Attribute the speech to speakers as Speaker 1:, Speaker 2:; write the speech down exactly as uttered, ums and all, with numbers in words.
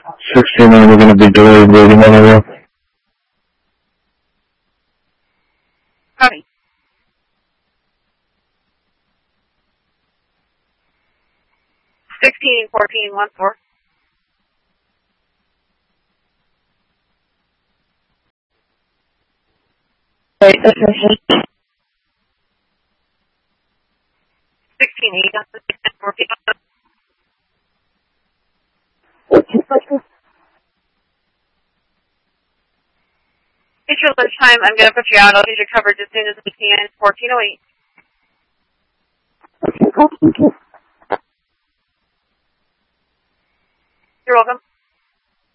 Speaker 1: sixty-nine, we're going to be delayed waiting on you.
Speaker 2: Copy. Sixteen, fourteen, one, four.
Speaker 3: Wait, this is
Speaker 2: Sixteen, eight, fourteen. It's your lunchtime. I'm going to put you out. I'll get you covered as soon as we can. fourteen oh eight. You're welcome.